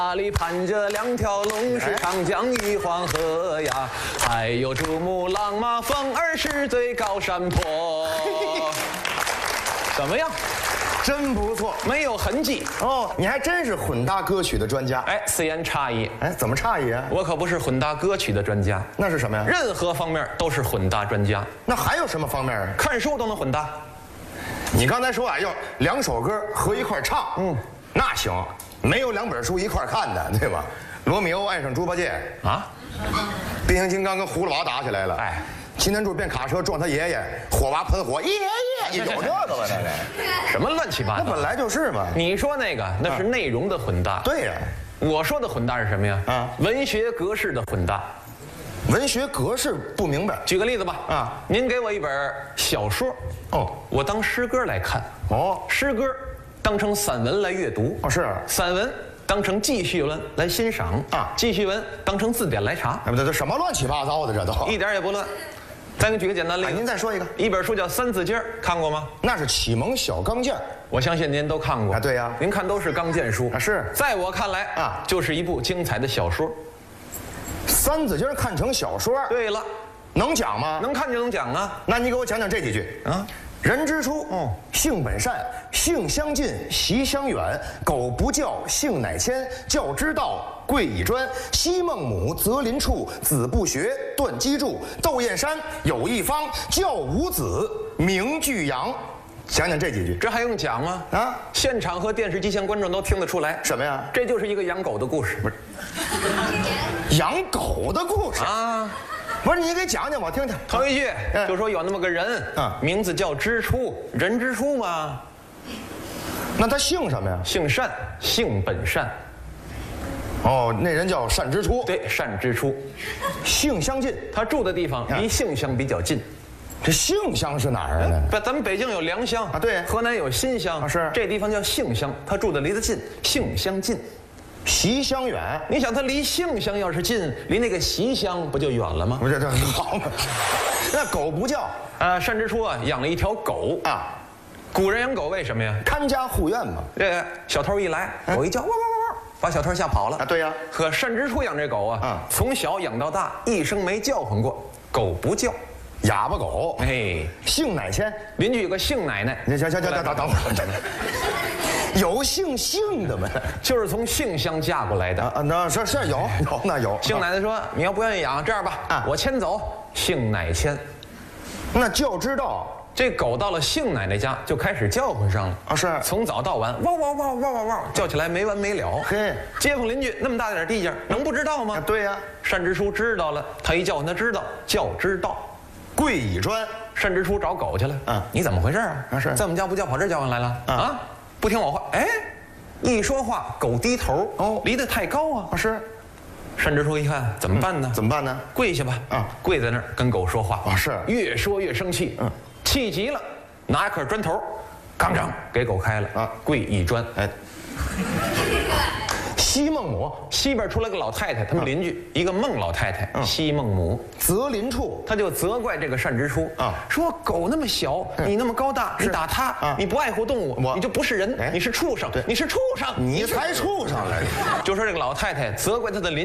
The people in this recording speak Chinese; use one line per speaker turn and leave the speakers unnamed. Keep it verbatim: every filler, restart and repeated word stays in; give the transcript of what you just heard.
那里盘着两条龙，是长江与黄河呀，还有珠穆朗玛峰儿是最高山坡。怎么样？
真不错，
没有痕迹
哦。你还真是混搭歌曲的专家。
哎，此言差矣。
哎，怎么差异啊？
我可不是混搭歌曲的专家，
那是什么呀？
任何方面都是混搭专家。
那还有什么方面啊？
看书都能混搭。
你刚才说啊，要两首歌合一块唱，嗯，那行，没有两本书一块看的，对吧？罗密欧爱上猪八戒
啊，
变形金刚跟葫芦娃打起来了，哎，擎天柱变卡车撞他爷爷，火娃喷火，爷爷，有这个吗？那个
什么乱七八糟？
那本来就是嘛。
你说那个那是内容的混搭，
对呀。
我说的混搭是什么呀？啊，文学格式的混搭。
文学格式不明白。
举个例子吧。啊，您给我一本小说，哦，我当诗歌来看。哦，诗歌当成散文来阅读。哦，是。散文当成记叙文来欣赏。啊，记叙文当成字典来查。
哎，不，这这什么乱七八糟的，这都
一点也不乱。再给你举个简单例子。
您再说一个。
一本书叫《三字经》，看过吗？
那是启蒙小钢件。
我相信您都看过。啊，
对呀。
您看都是钢件书。啊，是。在我看来啊，就是一部精彩的小说。
三字经看成小说。
对了，
能讲吗？
能看就能讲啊。
那你给我讲讲这几句啊。人之初，哦，性本善，性相近，习相远。苟不教，性乃迁。教之道，贵以专。昔孟母，择邻处，子不学，断机杼。窦燕山有一方，教五子，名俱扬。讲讲这几句，
这还用讲吗？啊，现场和电视机前观众都听得出来。什么呀？这就是一个养狗的故事。不是，
养狗的故事啊。不是，你给讲讲我听听。
头一句就说有那么个人，啊，名字叫支出，人之初嘛。
那他姓什么呀？
姓单，性本善。
哦，那人叫单之初。
对，单之初，
性相近。
他住的地方离杏乡比较近。
这杏乡是哪儿呢？
不，咱们北京有良乡啊，对，河南有新乡啊，是。这地方叫杏乡，他住的离得近，性相近。习相远，你想他离杏乡要是近，离那个习乡不就远了吗？
不是，这好嘛。那狗不叫，
呃，单之初啊养了一条狗啊。古人养狗为什么呀？
看家护院嘛。
这小偷一来，狗一叫，汪汪汪，把小偷吓跑了啊。对呀。可单之初养这狗啊，从小养到大，一声没叫唤过，狗不叫。
哑巴狗，
哎，
姓乃迁。
邻居有个姓奶奶，
行行行，等等等会儿，有姓姓的吗？
就是从杏乡嫁过来的
啊。那是是有有那有。
姓奶奶说：“你要不愿意养，这样吧，啊，我牵走。”姓乃迁。
那就知道
这狗到了姓奶奶家就开始叫唤上了啊，是从早到晚，汪汪汪汪汪汪叫起来没完没了。嘿，街坊邻居那么大点地界，能不知道吗？对呀，单之初知道了，他一叫唤他知道，叫知道。
贵以专，
单之初找狗去了。嗯，你怎么回事啊？啊，是在我们家不叫，跑这儿叫唤来了啊？不听我话，哎，一说话狗低头，哦，离得太高啊。是，单之初一看怎么办呢？怎么办呢？跪下吧。啊，跪在那儿跟狗说话。啊，是，越说越生气，嗯，气急了，拿一块砖头，刚刚给狗开了。啊，跪一砖。哎。西孟母，西边出来个老太太，他们邻居一个孟老太太，西孟母
责邻处，
他就责怪这个单之初啊，说狗那么小，你那么高大，你打它，你不爱护动物，你就不是人，你是畜生，你是畜生，
你才畜生来着。
就说这个老太太责怪他的邻。